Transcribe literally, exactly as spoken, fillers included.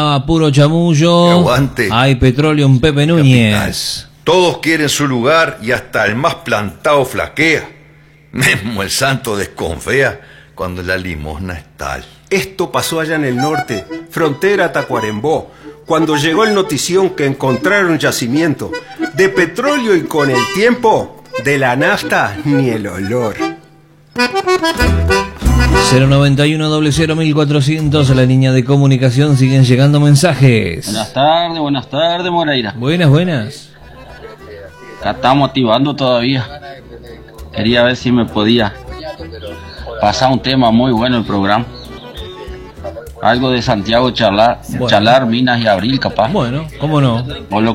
Ah, puro chamullo. Que aguante. Hay petróleo en Pepe Núñez. Capitán, todos quieren su lugar y hasta el más plantado flaquea. Mismo el santo desconfía cuando la limosna es tal. Esto pasó allá en el norte, frontera a Tacuarembó, cuando llegó el notición que encontraron yacimiento de petróleo y con el tiempo de la nafta ni el olor. cero noventa y uno, cero cero, mil cuatrocientos, a la línea de comunicación siguen llegando mensajes. Buenas tardes, buenas tardes, Moreira. Buenas, buenas. Acá estamos activando todavía. Quería ver si me podía pasar un tema muy bueno el programa. Algo de Santiago Chalar, Bueno. Chalar, Minas y Abril, capaz. Bueno, ¿cómo no? O lo